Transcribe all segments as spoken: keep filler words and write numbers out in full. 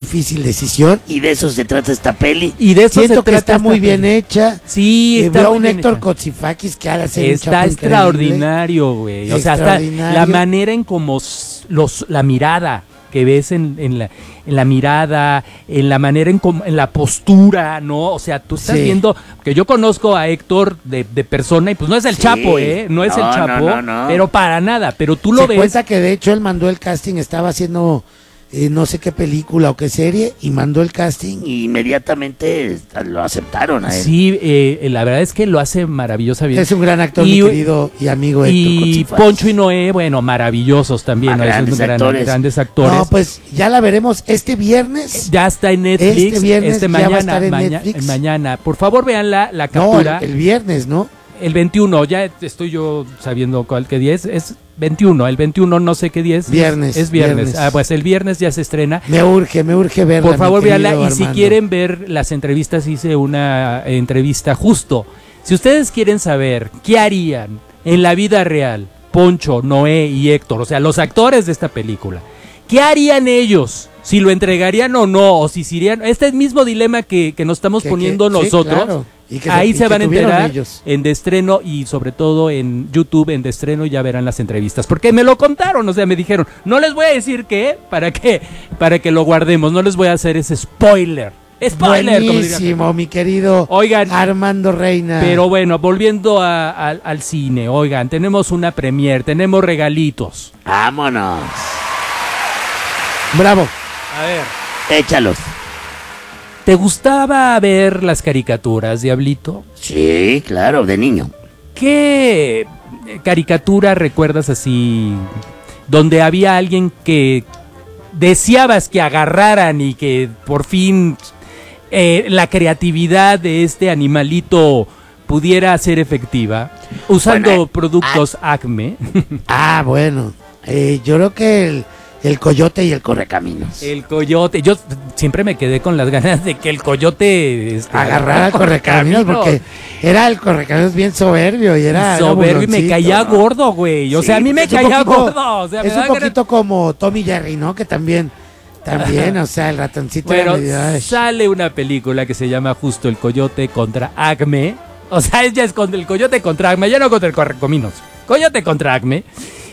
difícil decisión, y de eso se trata esta peli. Y de eso Siento se que trata está esta muy bien peli. hecha. Sí, Eh, está veo a muy un bien Héctor hecha. Kotzifakis que ha hacer un Está Chapo extraordinario, güey. O sea, hasta Extraordinario. la manera en como s- los, la mirada que ves en, en, la, en la mirada, en la manera en, com- en la postura, ¿no? O sea, tú estás Sí. viendo, que yo conozco a Héctor de, de persona y pues no es el Sí. Chapo, ¿eh? No es No, el Chapo, no, no, no. pero para nada, pero tú lo Se ves. cuenta que de hecho él mandó el casting, estaba haciendo eh, no sé qué película o qué serie, y mandó el casting y inmediatamente lo aceptaron a él. Sí, eh, la verdad es que lo hace maravillosamente. Es un gran actor, Y- mi querido y amigo Héctor Y Kotzifakis. Poncho y Noé, bueno, maravillosos también, Ah, ¿no? Esos grandes gran- actores. grandes actores. No, pues ya la veremos este viernes. Ya está en Netflix. Este viernes ya va a mañana, estar en maña- Netflix. mañana. Por favor, vean la, la No, el, captura. el viernes, ¿no? El veintiuno, ya estoy yo sabiendo cuál qué día es. Es veintiuno, el veintiuno no sé qué día es. Viernes, Es viernes. viernes. Ah, pues el viernes ya se estrena. Me urge, me urge verla. Por favor, mi querido véanla. Y si Armando. quieren ver las entrevistas, hice una eh, entrevista justo. Si ustedes quieren saber qué harían en la vida real, Poncho, Noé y Héctor, o sea, los actores de esta película, ¿qué harían ellos? Si lo entregarían o no, o si se irían. Este mismo dilema que, que nos estamos Que- que- poniendo sí, nosotros. claro. Y que Ahí y se que van a tuvieron enterar ellos. en de estreno y sobre todo en YouTube en de estreno ya verán las entrevistas. Porque me lo contaron, o sea, me dijeron, no les voy a decir qué, para qué, para que lo guardemos, no les voy a hacer ese spoiler. Spoiler, como diría. Buenísimo, mi querido Oigan, Armando Reina. pero bueno, volviendo a- a- al cine, oigan, tenemos una premier, tenemos regalitos. Vámonos. Bravo, A ver. échalos. ¿Te gustaba ver las caricaturas, Diablito? Sí, claro, de niño. ¿Qué caricatura recuerdas así donde había alguien que deseabas que agarraran y que por fin eh, la creatividad de este animalito pudiera ser efectiva usando Bueno, productos Acme? Ah, bueno. Eh, yo creo que el, el coyote y el correcaminos. El coyote, yo siempre me quedé con las ganas de que el coyote este, Agarrar al correcaminos porque era el correcaminos bien soberbio y era era soberbio y me burroncito, caía ¿no? gordo, güey. O Sí, sea, a mí me es un caía poquito- gordo. O sea, me es da un ganas- poquito como Tommy Jerry, ¿no? Que también, también, o sea, el ratoncito era Bueno, medio, ay. sale una película que se llama justo El Coyote contra Acme. O sea, ella es con el Coyote contra Acme, ya no contra el Correcominos. Coyote contra Acme.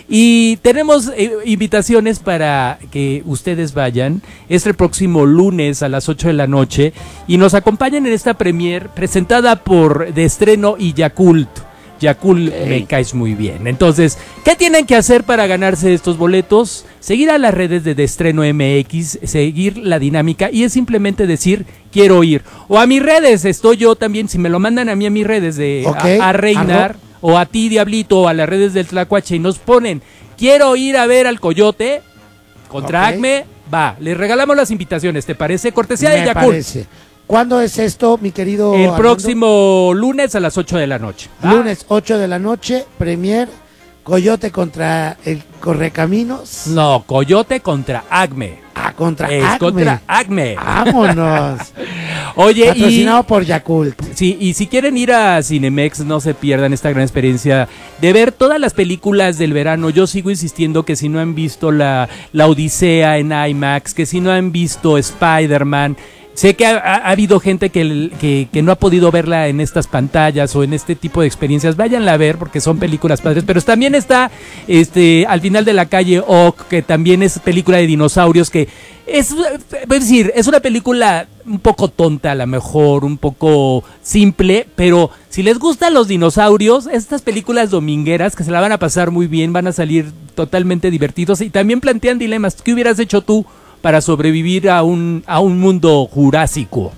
Y tenemos eh, invitaciones para que ustedes vayan este próximo lunes a las ocho de la noche y nos acompañen en esta premier presentada por De Estreno y Yakult. Yakult, Ok. me caes muy bien. Entonces, ¿qué tienen que hacer para ganarse estos boletos? Seguir a las redes de De Estreno M X, seguir la dinámica y es simplemente decir, quiero ir. O a mis redes, estoy yo también, si me lo mandan a mí a mis redes de Ok, a, a Reinar arro- o a ti, Diablito, o a las redes del Tlacuache y nos ponen, quiero ir a ver al Coyote contra Ok. Acme, va, les regalamos las invitaciones, ¿te parece? Cortesía de Me Yakult. parece. ¿Cuándo es esto, mi querido El Armando? próximo lunes a las ocho de la noche. ¿va? Lunes ocho de la noche, premier, Coyote contra el Correcaminos. No, Coyote contra Acme. Ah, contra Es Acme. contra Acme. Vámonos. Oye, y, Patrocinado por Yakult. sí, y si quieren ir a Cinemex, no se pierdan esta gran experiencia de ver todas las películas del verano. Yo sigo insistiendo que si no han visto la, la Odisea en IMAX, que si no han visto Spider-Man, sé que ha, ha habido gente que, que, que no ha podido verla en estas pantallas o en este tipo de experiencias. Váyanla a ver porque son películas padres. Pero también está este Al final de la calle Ock, que también es película de dinosaurios, que es, es decir, es una película un poco tonta a lo mejor, un poco simple, pero si les gustan los dinosaurios, estas películas domingueras que se la van a pasar muy bien, van a salir totalmente divertidos y también plantean dilemas. ¿Qué hubieras hecho tú para sobrevivir a un, a un mundo jurásico?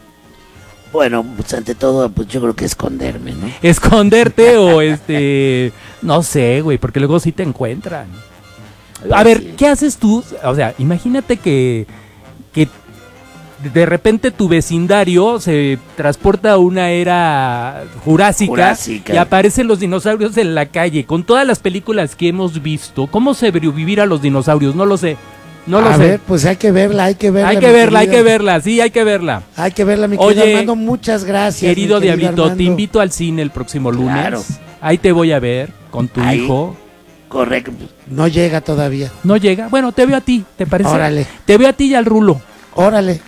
Bueno, pues ante todo, pues yo creo que esconderme, ¿no? Esconderte o este, no sé, güey, porque luego sí te encuentran. A ver, Sí. ¿qué haces tú? O sea, imagínate que, que de repente tu vecindario se transporta a una era jurásica, Jurásica. y aparecen los dinosaurios en la calle. Con todas las películas que hemos visto, ¿cómo sobrevivir a los dinosaurios? No lo sé. No lo a sé. ver, pues hay que verla, hay que verla. hay que mi verla, hay querido. que verla, sí, hay que verla. Hay que verla, mi querido Oye, Armando. Muchas gracias. Querido mi querido Diablito, Armando. te invito al cine el próximo lunes. Claro. Ahí te voy a ver con tu Ahí. hijo. Correcto. No llega todavía. No llega. Bueno, te veo a ti, ¿te parece? Órale. Te veo a ti y al Rulo. Órale.